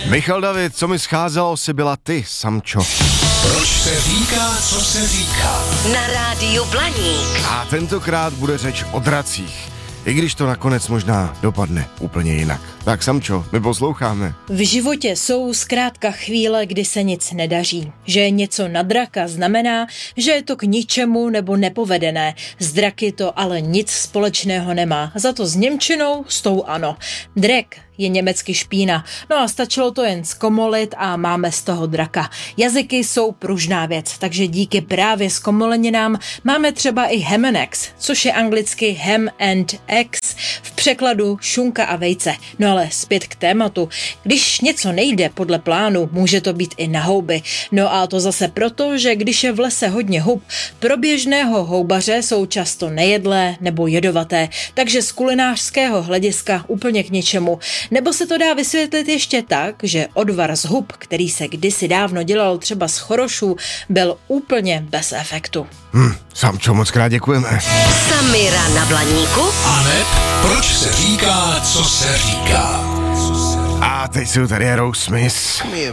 Michal David, co mi scházelo, si byla ty, Samčo. Proč se říká, co se říká? Na rádiu Blaník. A tentokrát bude řeč o dracích. I když to nakonec možná dopadne úplně jinak. Tak Samčo, my posloucháme. V životě jsou zkrátka chvíle, kdy se nic nedaří. Že je něco na draka znamená, že je to k ničemu nebo nepovedené. S draky to ale nic společného nemá. Za to s němčinou s tou ano. Drak je německy špína. No a stačilo to jen zkomolit a máme z toho draka. Jazyky jsou pružná věc, takže díky právě zkomoleninám máme třeba i ham and eggs, což je anglicky ham and eggs, v překladu šunka a vejce. No ale zpět k tématu. Když něco nejde podle plánu, může to být i na houby. No a to zase proto, že když je v lese hodně hub, pro běžného houbaře jsou často nejedlé nebo jedovaté, takže z kulinářského hlediska úplně k ničemu. Nebo se to dá vysvětlit ještě tak, že odvar z hub, který se kdysi dávno dělal třeba z chorošů, byl úplně bez efektu. Samčo, moc krát děkujeme. Samira na Blaníku. Aneb, proč se říká, co se říká? A teď jsou tady Aerosmith. Come here,